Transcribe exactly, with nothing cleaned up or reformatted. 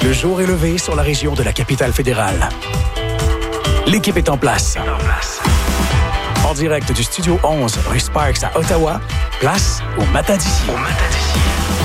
Le jour est levé sur la région de la capitale fédérale. L'équipe est en place. En direct du Studio onze, rue Sparks à Ottawa, place au Matadissi.